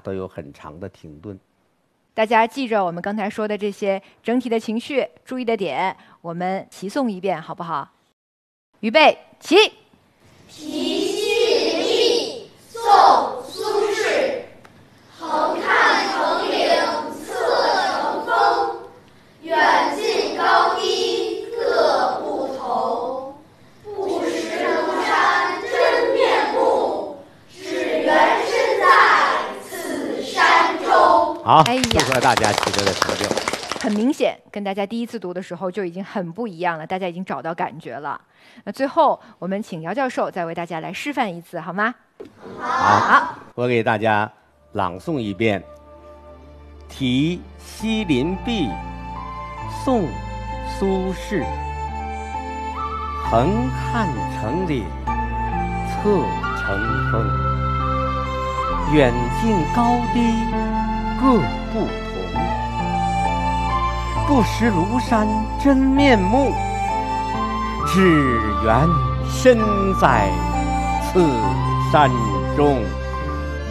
都有很长的停顿。 大家记着我们刚才说的这些整体的情绪，注意的点，我们齐诵一遍，好不好？预备，起！ 题细密，宋·苏轼。横看成岭侧成峰，远近高低各不同。不识庐山真面目，只缘身在此山中。 好， 哎呀祝贺大家取得的成就。 很明显，跟大家第一次读的时候就已经很不一样了，大家已经找到感觉了。那最后，我们请姚教授再为大家来示范一次，好吗？ 好，我给大家朗诵一遍《题西林壁》，宋·苏轼。横看成岭侧成峰，远近高低各不同。不识庐山真面目，只缘身在此山中。